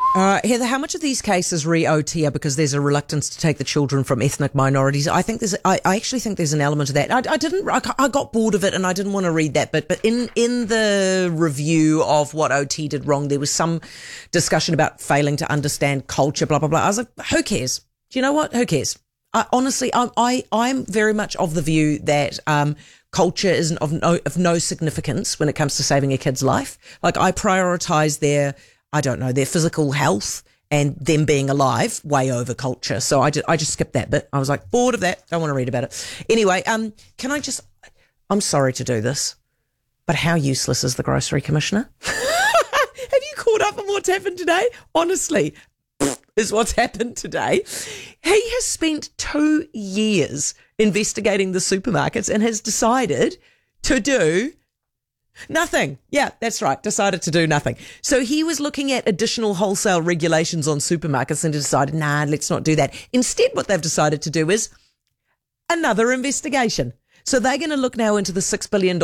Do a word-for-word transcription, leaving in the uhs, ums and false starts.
Uh, Heather, how much of these cases re-O T are because there's a reluctance to take the children from ethnic minorities? I think there's, I, I actually think there's an element of that. I, I didn't, I, I got bored of it and I didn't want to read that, but, but in, in the review of what O T did wrong, there was some discussion about failing to understand culture, blah, blah, blah. I was like, who cares? Do you know what? Who cares? I, honestly, I, I, I'm very much of the view that, um, culture is of no, of no significance when it comes to saving a kid's life. Like, I prioritize their, I don't know, their physical health and them being alive way over culture. So I just, I just skipped that bit. I was like, bored of that. Don't want to read about it. Anyway, um, can I just, I'm sorry to do this, but how useless is the Grocery Commissioner? Have you caught up on what's happened today? Honestly, is what's happened today. He has spent two years investigating the supermarkets and has decided to do nothing. Yeah, that's right. Decided to do nothing. So he was looking at additional wholesale regulations on supermarkets and decided, nah, let's not do that. Instead, what they've decided to do is another investigation. So they're going to look now into the six billion dollars